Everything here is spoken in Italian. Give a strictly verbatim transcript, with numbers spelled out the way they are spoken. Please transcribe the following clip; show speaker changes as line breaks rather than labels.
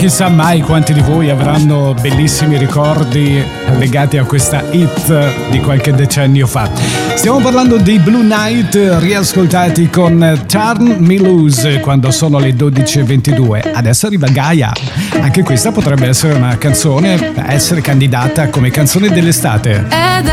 chissà mai quanti di voi avranno bellissimi ricordi legati a questa hit di qualche decennio fa. Stiamo parlando dei Blue Night, riascoltati con Turn Me Loose quando sono le dodici e ventidue. Adesso arriva Gaia. Anche questa potrebbe essere una canzone, essere candidata come canzone dell'estate.
Ed